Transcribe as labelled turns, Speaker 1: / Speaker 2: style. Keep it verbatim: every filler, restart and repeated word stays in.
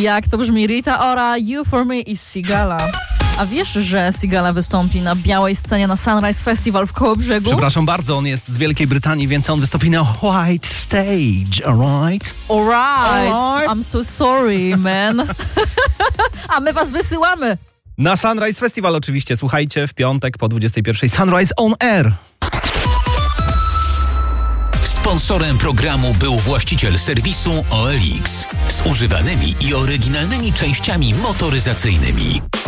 Speaker 1: Jak to brzmi? Rita Ora, You For Me i Sigala. A wiesz, że Sigala wystąpi na białej scenie na Sunrise Festival w Kołobrzegu?
Speaker 2: Przepraszam bardzo, on jest z Wielkiej Brytanii, więc on wystąpi na White Stage, alright?
Speaker 1: Alright,
Speaker 2: Alright.
Speaker 1: I'm so sorry, man. A my was wysyłamy.
Speaker 2: Na Sunrise Festival oczywiście, słuchajcie, w piątek po dwudziestej pierwszej Sunrise on Air.
Speaker 3: Sponsorem programu był właściciel serwisu O L X z używanymi i oryginalnymi częściami motoryzacyjnymi.